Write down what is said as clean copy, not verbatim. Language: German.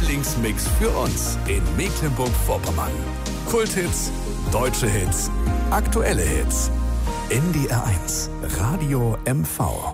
Lieblingsmix für uns in Mecklenburg-Vorpommern. Kulthits, deutsche Hits, aktuelle Hits. NDR 1, Radio MV.